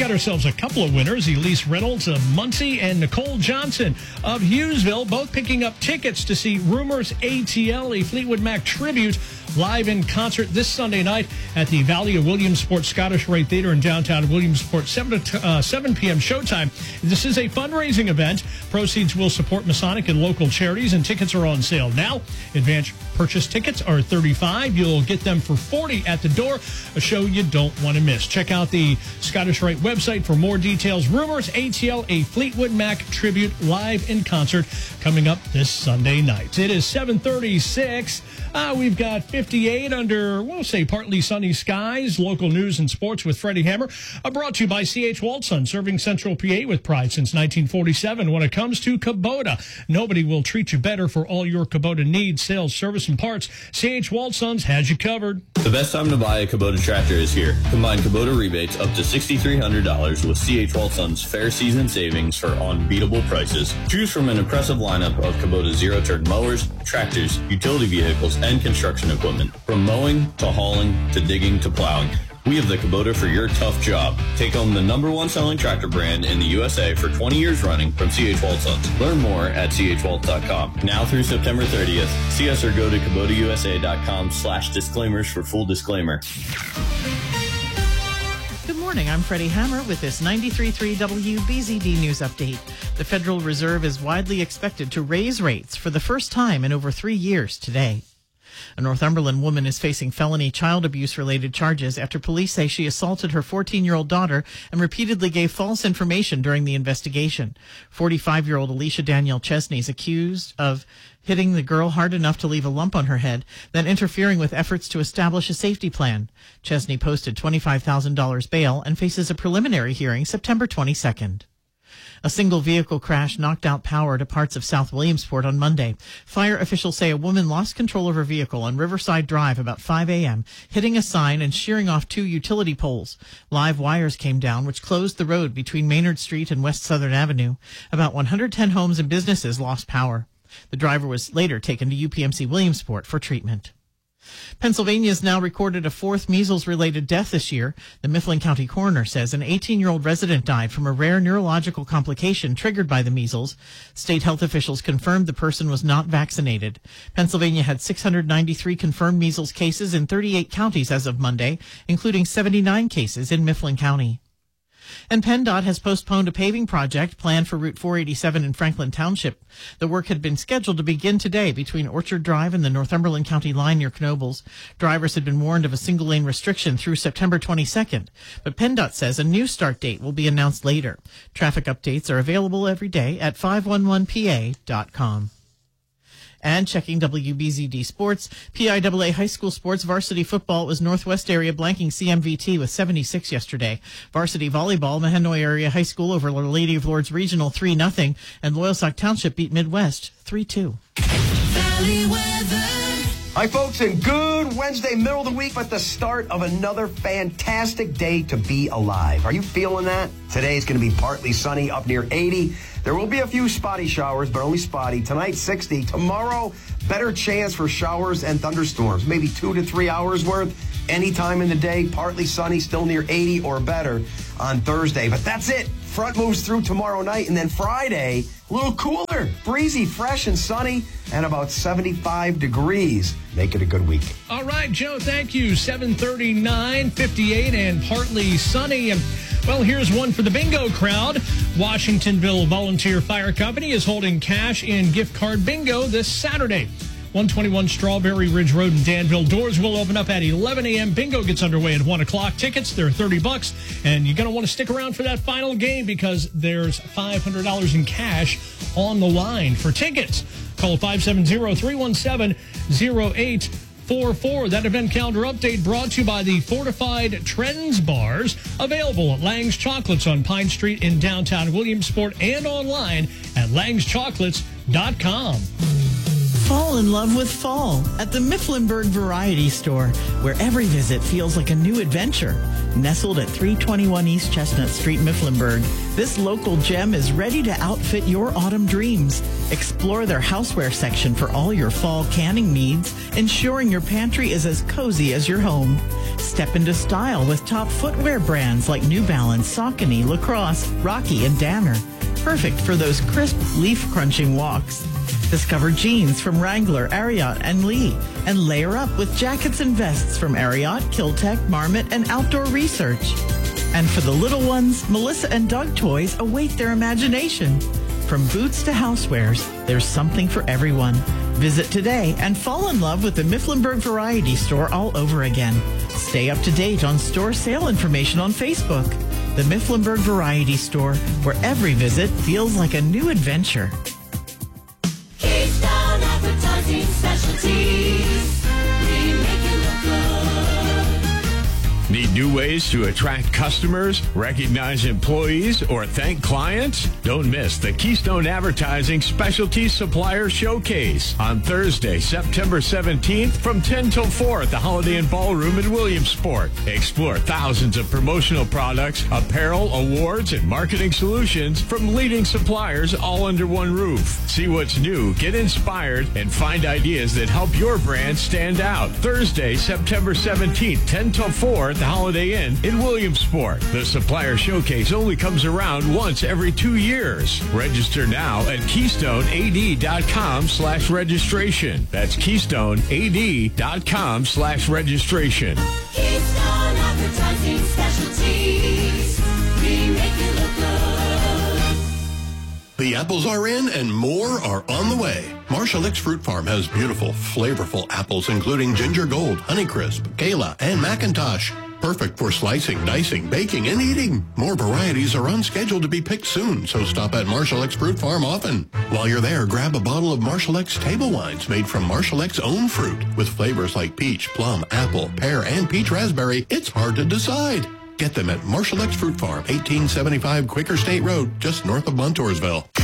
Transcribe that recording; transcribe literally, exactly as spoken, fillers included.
got ourselves a couple of winners. Elise Reynolds of Muncie and Nicole Johnson of Hughesville, both picking up tickets to see Rumors A T L, a Fleetwood Mac tribute, live in concert this Sunday night at the Valley of Williamsport Scottish Rite Theater in downtown Williamsport, seven p.m. showtime. This is a fundraising event. Proceeds will support Masonic and local charities, and tickets are on sale now. Advance purchase tickets are thirty-five dollars. You'll get them for forty dollars at the door, a show you don't want to miss. Check out the Scottish Rite website for more details. Rumors A T L, a Fleetwood Mac tribute, live in concert, coming up this Sunday night. It is seven thirty-six. Uh, we've got fifty-eight under, we'll say, partly sunny skies. Local news and sports with Freddie Hammer. Uh, brought to you by C H. Walton, serving Central P A with pride since nineteen forty-seven. When it comes to Kubota, nobody will treat you better for all your Kubota needs, sales, service, and parts. C H. Walton's has you covered. The best time to buy a Kubota tractor is here. Combine Kubota rebates up to six thousand three hundred dollars with C H. Walton's fair season savings for unbeatable prices. Choose from an impressive lineup of Kubota zero-turn mowers, tractors, utility vehicles, and construction equipment. From mowing to hauling to digging to plowing, we have the Kubota for your tough job. Take home the number one selling tractor brand in the U S A for twenty years running from C H. Walton. Learn more at C H Walt dot com. Now through September thirtieth. See us or go to Kubota U S A dot com slash disclaimers for full disclaimer. Good morning, I'm Freddie Hammer with this ninety-three point three W B Z D News Update. The Federal Reserve is widely expected to raise rates for the first time in over three years today. A Northumberland woman is facing felony child abuse-related charges after police say she assaulted her fourteen-year-old daughter and repeatedly gave false information during the investigation. forty-five-year-old Alicia Danielle Chesney is accused of hitting the girl hard enough to leave a lump on her head, then interfering with efforts to establish a safety plan. Chesney posted twenty-five thousand dollars bail and faces a preliminary hearing September twenty-second. A single vehicle crash knocked out power to parts of South Williamsport on Monday. Fire officials say a woman lost control of her vehicle on Riverside Drive about five a.m., hitting a sign and shearing off two utility poles. Live wires came down, which closed the road between Maynard Street and West Southern Avenue. About one hundred ten homes and businesses lost power. The driver was later taken to U P M C Williamsport for treatment. Pennsylvania has now recorded a fourth measles-related death this year. The Mifflin County coroner says an eighteen-year-old resident died from a rare neurological complication triggered by the measles. State health officials confirmed the person was not vaccinated. Pennsylvania had six hundred ninety-three confirmed measles cases in thirty-eight counties as of Monday, including seventy-nine cases in Mifflin County. And PennDOT has postponed a paving project planned for Route four eighty-seven in Franklin Township. The work had been scheduled to begin today between Orchard Drive and the Northumberland County line near Knoebels. Drivers had been warned of a single-lane restriction through September twenty-second, but PennDOT says a new start date will be announced later. Traffic updates are available every day at five eleven P A dot com. And checking W B Z D Sports, P I A A high school sports varsity football was Northwest area blanking C M V T with seventy-six yesterday. Varsity volleyball, Mahanoy Area High School over Our Lady of Lourdes Regional three nothing, and Loyalsock Township beat Midwest three two. Valley weather. Hi, folks, and good Wednesday, middle of the week, but the start of another fantastic day to be alive. Are you feeling that? Today is going to be partly sunny, up near eighty. There will be a few spotty showers, but only spotty. Tonight, sixty. Tomorrow, better chance for showers and thunderstorms, maybe two to three hours worth. Anytime in the day, partly sunny, still near eighty or better on Thursday. But that's it. Front moves through tomorrow night, and then Friday, a little cooler, breezy, fresh and sunny, and about seventy-five degrees. Make it a good week. All right, Joe, thank you. seven thirty-nine, fifty-eight, and partly sunny. And, well, here's one for the bingo crowd. Washingtonville Volunteer Fire Company is holding cash and gift card bingo this Saturday. one twenty-one Strawberry Ridge Road in Danville. Doors will open up at eleven a.m. Bingo gets underway at one o'clock. Tickets, they're thirty bucks. And you're going to want to stick around for that final game because there's five hundred dollars in cash on the line for tickets. Call five seven zero, three one seven, zero eight four four. That event calendar update brought to you by the Fortified Trends Bars, available at Lang's Chocolates on Pine Street in downtown Williamsport and online at langs chocolates dot com. Fall in love with fall at the Mifflinburg Variety Store, where every visit feels like a new adventure. Nestled at three twenty-one East Chestnut Street, Mifflinburg, this local gem is ready to outfit your autumn dreams. Explore their houseware section for all your fall canning needs, ensuring your pantry is as cozy as your home. Step into style with top footwear brands like New Balance, Saucony, Lacrosse, Rocky, and Danner. Perfect for those crisp, leaf-crunching walks. Discover jeans from Wrangler, Ariat, and Lee, and layer up with jackets and vests from Ariat, Kiltech, Marmot, and Outdoor Research. And for the little ones, Melissa and Doug toys await their imagination. From boots to housewares, there's something for everyone. Visit today and fall in love with the Mifflinburg Variety Store all over again. Stay up to date on store sale information on Facebook. The Mifflinburg Variety Store, where every visit feels like a new adventure. Keystone Advertising Specialties. We make it look good. Need new ways to attract customers, recognize employees, or thank clients? Don't miss the Keystone Advertising Specialty Supplier Showcase on Thursday, September seventeenth from ten till four at the Holiday Inn Ballroom in Williamsport. Explore thousands of promotional products, apparel, awards, and marketing solutions from leading suppliers all under one roof. See what's new, get inspired, and find ideas that help your brand stand out. Thursday, September seventeenth, ten till four at the Holiday Inn in Williamsport. The Supplier Showcase only comes around once every two years. Register now at KeystoneAD.com slash registration. That's KeystoneAD.com slash registration. Keystone Advertising Specialties. We make it look good. The apples are in and more are on the way. Marshall X Fruit Farm has beautiful, flavorful apples including Ginger Gold, Honeycrisp, Gala, and Macintosh. Perfect for slicing, dicing, baking, and eating. More varieties are on schedule to be picked soon, so stop at Marshall X Fruit Farm often. While you're there, grab a bottle of Marshall X table wines made from Marshall X own fruit. With flavors like peach, plum, apple, pear, and peach raspberry, it's hard to decide. Get them at Marshall X Fruit Farm, eighteen seventy-five Quaker State Road, just north of Montoursville.